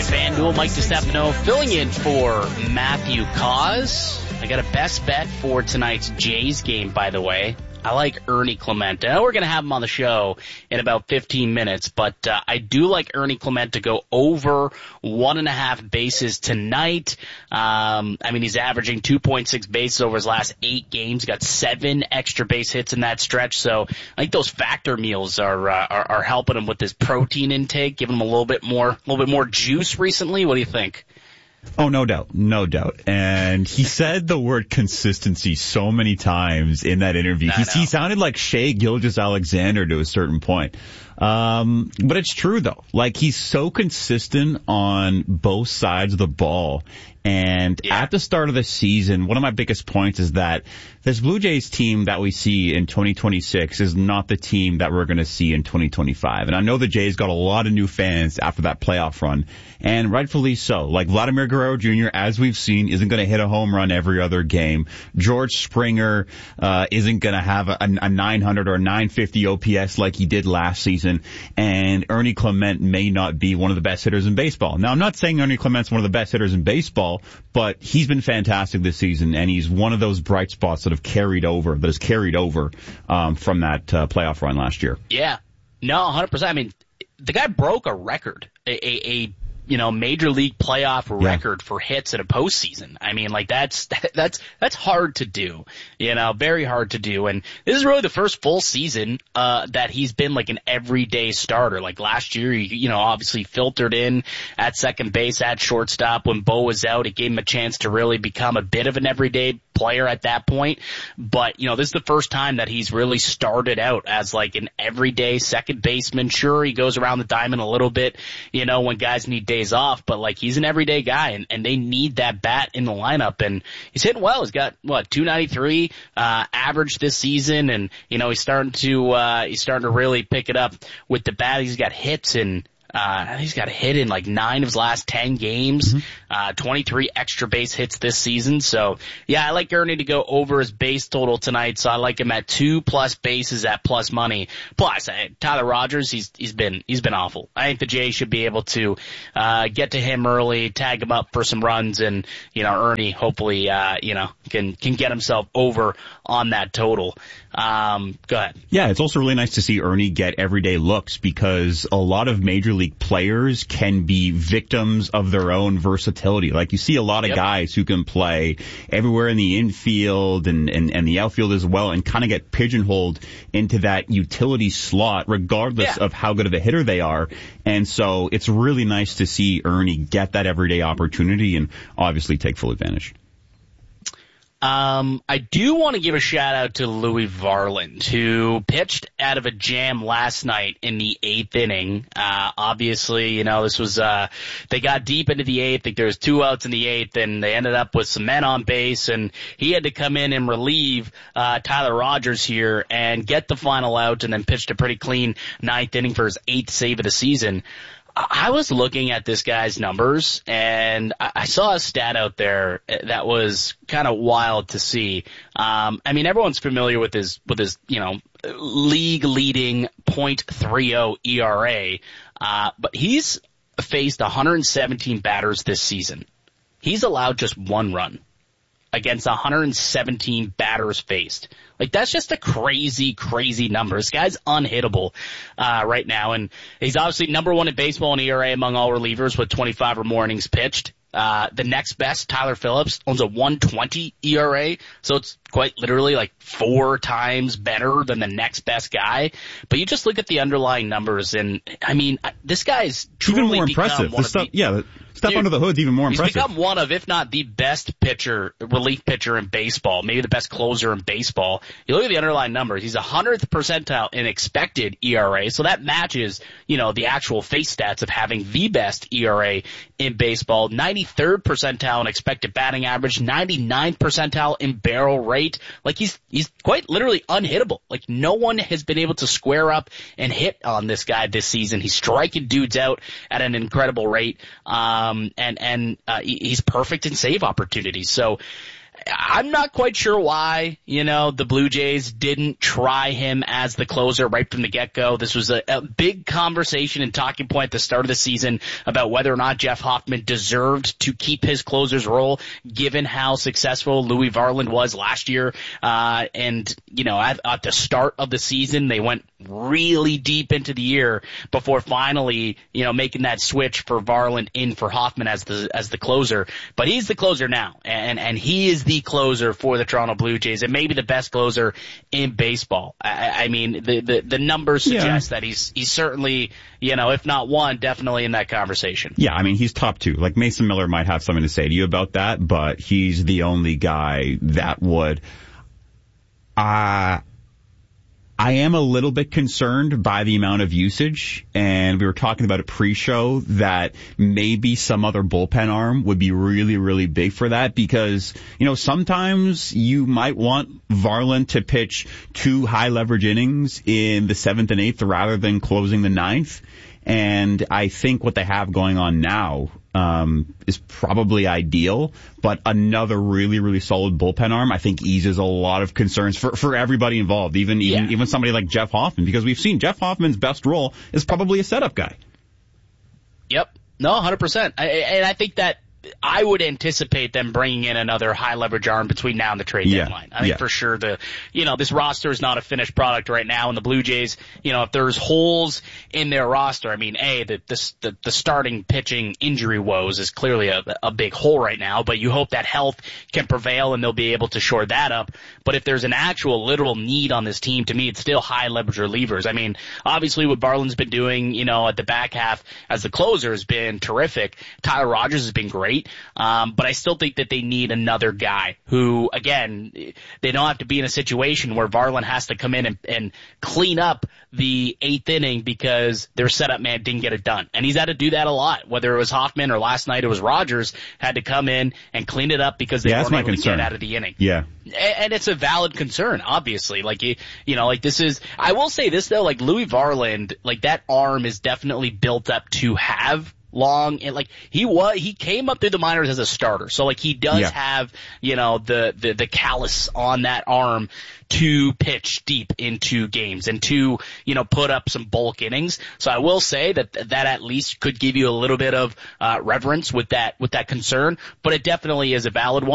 FanDuel, Mike DiStefano filling in for Matthew Cause. I got a best bet for tonight's Jays game, by the way. I like Ernie Clement. I know we're going to have him on the show in about 15 minutes, but I do like Ernie Clement to go over 1.5 bases tonight. He's averaging 2.6 bases over his last 8 games. Got 7 extra base hits in that stretch, so I think those factor meals are helping him with his protein intake, giving him a little bit more juice recently. What do you think? Oh, no doubt. No doubt. And he said the word consistency so many times in that interview. He sounded like Shea Gilgeous-Alexander to a certain point. But it's true, though. Like, he's so consistent on both sides of the ball. And at the start of the season, one of my biggest points is that this Blue Jays team that we see in 2026 is not the team that we're going to see in 2025. And I know the Jays got a lot of new fans after that playoff run, and rightfully so. Like Vladimir Guerrero Jr., as we've seen, isn't going to hit a home run every other game. George Springer isn't going to have a 900 or a 950 OPS like he did last season. And Ernie Clement may not be one of the best hitters in baseball. Now, I'm not saying Ernie Clement's one of the best hitters in baseball, but he's been fantastic this season, and he's one of those bright spots that has carried over from that playoff run last year. Yeah. No, 100%. I mean, the guy broke a record, a major league playoff record for hits in a postseason. I mean, like that's hard to do, very hard to do. And this is really the first full season, that he's been like an everyday starter. Like last year, obviously filtered in at second base, at shortstop when Bo was out. It gave him a chance to really become a bit of an everyday player at that point. But, this is the first time that he's really started out as like an everyday second baseman. Sure, he goes around the diamond a little bit, when guys need days off, but like he's an everyday guy, and they need that bat in the lineup, and he's hitting well. He's got 293 average this season, and he's starting to really pick it up with the bat. He's got hits and he's got a hit in like 9 of his last 10 games, 23 extra base hits this season. So, yeah, I like Ernie to go over his base total tonight. So I like him at 2+ bases at plus money. Plus, Tyler Rogers, he's been awful. I think the Jays should be able to get to him early, tag him up for some runs, and Ernie hopefully can get himself over on that total. Go ahead. Yeah, it's also really nice to see Ernie get everyday looks, because a lot of major league players can be victims of their own versatility. Like you see a lot of guys who can play everywhere in the infield and the outfield as well, and kind of get pigeonholed into that utility slot regardless of how good of a hitter they are. And so it's really nice to see Ernie get that everyday opportunity and obviously take full advantage. I do want to give a shout out to Louis Varland, who pitched out of a jam last night in the 8th inning. Obviously, this was, they got deep into the 8th. I think there was 2 outs in the 8th, and they ended up with some men on base, and he had to come in and relieve, Tyler Rogers here and get the final out, and then pitched a pretty clean 9th inning for his 8th save of the season. I was looking at this guy's numbers, and I saw a stat out there that was kind of wild to see. Everyone's familiar with his league leading .30 ERA, but he's faced 117 batters this season. He's allowed just 1 run against 117 batters faced. Like, that's just a crazy, crazy number. This guy's unhittable right now, and he's obviously number 1 in baseball in ERA among all relievers with 25 or more innings pitched. The next best, Tyler Phillips, owns a 1.20 ERA, so it's quite literally like 4 times better than the next best guy. But you just look at the underlying numbers, and this guy's truly even more impressive. Stuff under the hood's even more impressive. He's become one of, if not the best relief pitcher in baseball, maybe the best closer in baseball. You look at the underlying numbers, he's 100th percentile in expected ERA, so that matches, the actual face stats of having the best ERA in baseball. 93rd percentile in expected batting average, 99th percentile in barrel rate. Like, he's quite literally unhittable. Like, no one has been able to square up and hit on this guy this season. He's striking dudes out at an incredible rate. He's perfect in save opportunities. So I'm not quite sure why, the Blue Jays didn't try him as the closer right from the get-go. This was a big conversation and talking point at the start of the season about whether or not Jeff Hoffman deserved to keep his closer's role, given how successful Louis Varland was last year. At the start of the season, they went really deep into the year before finally, making that switch for Varland in for Hoffman as the closer. But he's the closer now, and he is the closer for the Toronto Blue Jays, and maybe the best closer in baseball. I mean, the numbers suggest that he's certainly, if not one, definitely in that conversation. Yeah, I mean, he's top two. Like, Mason Miller might have something to say to you about that, but he's the only guy that would. I am a little bit concerned by the amount of usage, and we were talking about it pre-show that maybe some other bullpen arm would be really, really big for that because, sometimes you might want Varland to pitch 2 high leverage innings in the 7th and 8th rather than closing the 9th. And I think what they have going on now is probably ideal, but another really, really solid bullpen arm, I think, eases a lot of concerns for everybody involved, even somebody like Jeff Hoffman, because we've seen Jeff Hoffman's best role is probably a setup guy. Yep. No, 100%. And I think that I would anticipate them bringing in another high leverage arm between now and the trade deadline. I think for sure this roster is not a finished product right now, and the Blue Jays, if there's holes in their roster, I mean, the starting pitching injury woes is clearly a big hole right now, but you hope that health can prevail and they'll be able to shore that up. But if there's an actual literal need on this team, to me, it's still high leverage relievers. I mean, obviously what Varland's been doing, at the back half as the closer has been terrific. Tyler Rogers has been great. But I still think that they need another guy who, again, they don't have to be in a situation where Varland has to come in and clean up the 8th inning because their setup man didn't get it done. And he's had to do that a lot, whether it was Hoffman or last night it was Rogers, had to come in and clean it up because they weren't able to get out of the inning. Yeah. And it's a valid concern, obviously. I will say this though, like Louis Varland, like that arm is definitely built up to have long, and he came up through the minors as a starter, so he does have the callus on that arm to pitch deep into games and to put up some bulk innings. So I will say that at least could give you a little bit of reverence with that concern, but it definitely is a valid one.